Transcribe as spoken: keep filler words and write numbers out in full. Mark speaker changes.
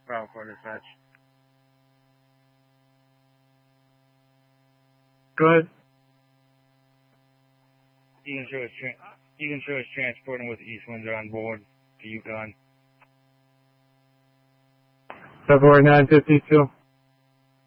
Speaker 1: Bravo for dispatch.
Speaker 2: Go ahead.
Speaker 1: Egan Show is, tra- Egan Show is transporting with East Windsor on board to Yukon.
Speaker 2: February nine fifty-two.